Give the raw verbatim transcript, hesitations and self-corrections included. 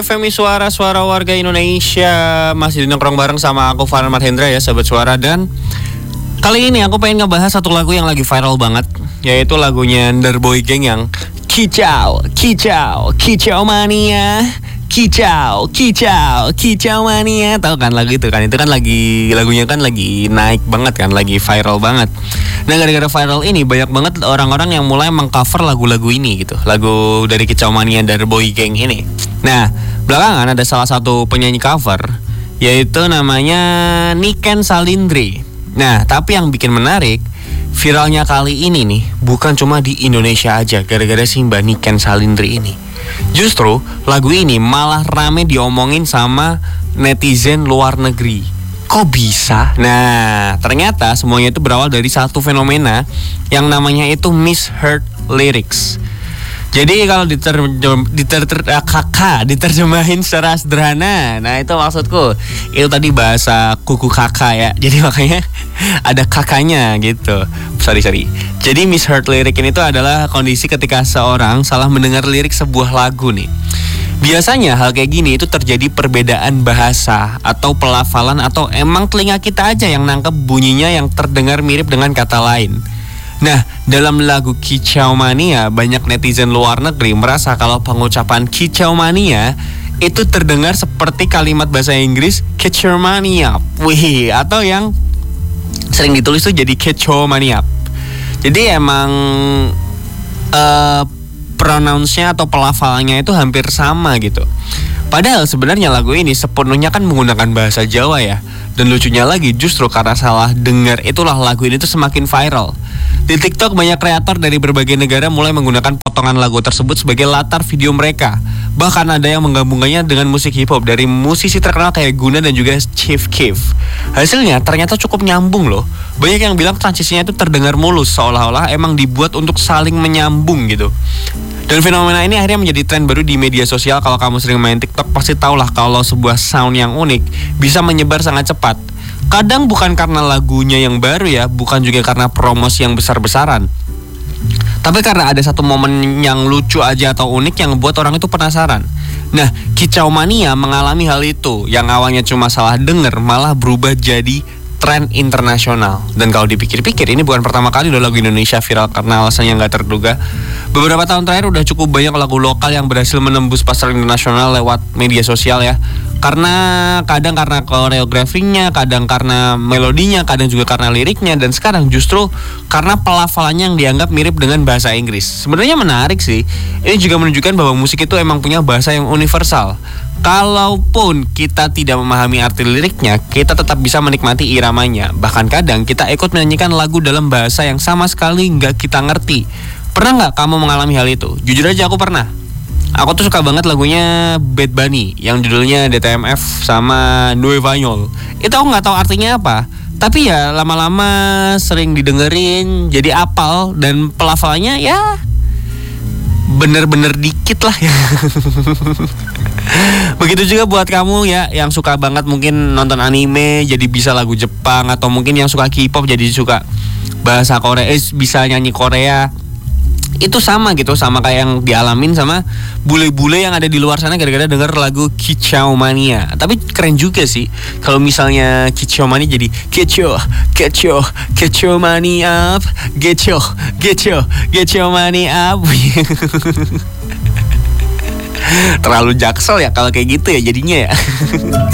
F M I Suara-Suara Warga Indonesia. Masih nongkrong bareng sama aku Farhan Marhendra ya Sobat Suara. Dan kali ini aku pengen ngebahas satu lagu yang lagi viral banget, yaitu lagunya Underboy Gang yang Kicau, Kicau, Kicau Mania, Kicau, Kicau, Kicau Mania. Tahu kan lagu itu kan? Itu kan lagi, lagunya kan lagi naik banget kan, lagi viral banget. Nah, gara-gara viral ini banyak banget orang-orang yang mulai mengcover lagu-lagu ini gitu. Lagu dari Kicau Mania dari Boy Gang ini. Nah, belakangan ada salah satu penyanyi cover, yaitu namanya Niken Salindri. Nah, tapi yang bikin menarik, viralnya kali ini nih bukan cuma di Indonesia aja gara-gara si Mbak Niken Salindri ini. Justru lagu ini malah rame diomongin sama netizen luar negeri. Kok bisa? Nah, ternyata semuanya itu berawal dari satu fenomena yang namanya itu misheard lyrics. Jadi kalau diterjem, diter, ter, kakak diterjemahin secara sederhana, nah itu maksudku itu tadi bahasa kuku kakak ya. Jadi makanya ada kakaknya gitu. Sorry sorry. Jadi misheard lyric ini tuh adalah kondisi ketika seorang salah mendengar lirik sebuah lagu nih. Biasanya hal kayak gini itu terjadi perbedaan bahasa atau pelafalan atau emang telinga kita aja yang nangkep bunyinya yang terdengar mirip dengan kata lain. Nah, dalam lagu Kicau Mania, banyak netizen luar negeri merasa kalau pengucapan Kicau Mania itu terdengar seperti kalimat bahasa Inggris Kicau Mania. Wih, atau yang sering ditulis tuh jadi Kicau Mania. Jadi emang uh, pronounce-nya atau pelafalannya itu hampir sama gitu. Padahal sebenarnya lagu ini sepenuhnya kan menggunakan bahasa Jawa ya. Dan lucunya lagi justru karena salah dengar itulah lagu ini tuh semakin viral. Di TikTok banyak kreator dari berbagai negara mulai menggunakan potongan lagu tersebut sebagai latar video mereka. Bahkan ada yang menggabungkannya dengan musik hip hop dari musisi terkenal kayak Guna dan juga Chief Keef. Hasilnya ternyata cukup nyambung loh. Banyak yang bilang transisinya itu terdengar mulus, seolah-olah emang dibuat untuk saling menyambung gitu. Dan fenomena ini akhirnya menjadi tren baru di media sosial. Kalau kamu sering main TikTok pasti tahulah kalau sebuah sound yang unik bisa menyebar sangat cepat. Kadang bukan karena lagunya yang baru ya, bukan juga karena promosi yang besar-besaran, tapi karena ada satu momen yang lucu aja atau unik yang membuat orang itu penasaran. Nah, Kicau Mania mengalami hal itu. Yang awalnya cuma salah denger malah berubah jadi tren internasional. Dan kalau dipikir-pikir ini bukan pertama kali udah lagu Indonesia viral karena alasan yang gak terduga. Beberapa tahun terakhir udah cukup banyak lagu lokal yang berhasil menembus pasar internasional lewat media sosial ya. Karena kadang karena koreografinya, kadang karena melodinya, kadang juga karena liriknya, dan sekarang justru karena pelafalannya yang dianggap mirip dengan bahasa Inggris. Sebenarnya menarik sih. Ini juga menunjukkan bahwa musik itu emang punya bahasa yang universal. Kalaupun kita tidak memahami arti liriknya, kita tetap bisa menikmati iramanya. Bahkan kadang kita ikut menyanyikan lagu dalam bahasa yang sama sekali nggak kita ngerti. Pernah nggak kamu mengalami hal itu? Jujur aja aku pernah. Aku tuh suka banget lagunya Bad Bunny yang judulnya D T M F sama Nuevanyol. Itu aku nggak tahu artinya apa, tapi ya lama-lama sering didengerin jadi apal dan pelafalannya ya bener-bener dikit lah ya. Begitu juga buat kamu ya yang suka banget mungkin nonton anime jadi bisa lagu Jepang, atau mungkin yang suka K-pop jadi suka bahasa Korea, eh, bisa nyanyi Korea. Itu sama gitu, sama kayak yang dialamin sama bule-bule yang ada di luar sana gara-gara denger lagu Kicau Mania. Tapi keren juga sih kalau misalnya Kicau Mania jadi Kicau, Kicau, Kicau Mania up, Kicau, Kicau, Kicau Mania up. Terlalu jaksel ya kalau kayak gitu ya jadinya ya.